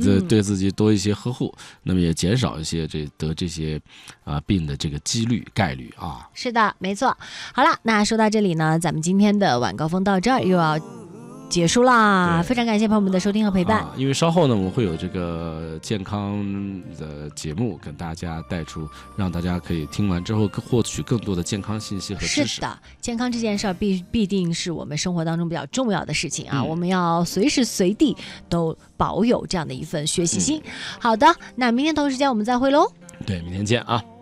对自己多一些呵护，那么也减少一些得这些病的这个概率啊。 是的，没错。好了，那说到这里呢，咱们今天的晚高峰到这儿又要结束啦，非常感谢朋友们的收听和陪伴。 因为稍后呢，我们会有这个健康的节目跟大家带出，让大家可以听完之后获取更多的健康信息和知识。 是的，健康这件事儿必定是我们生活当中比较重要的事情啊，我们要随时随地都保有这样的一份学习心。好的，那明天同一时间我们再会喽。 对，明天见啊。